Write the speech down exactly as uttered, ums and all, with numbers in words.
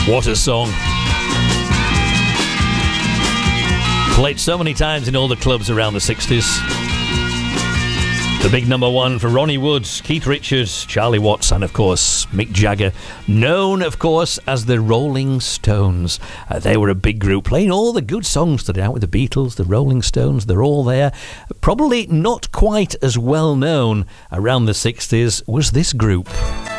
What a song. Played so many times in all the clubs around the sixties. The big number one for Ronnie Wood, Keith Richards, Charlie Watts, and of course Mick Jagger, known of course as the Rolling Stones. Uh, they were a big group playing all the good songs that are out with the Beatles, the Rolling Stones. They're all there. Probably not quite as well known around the sixties was this group.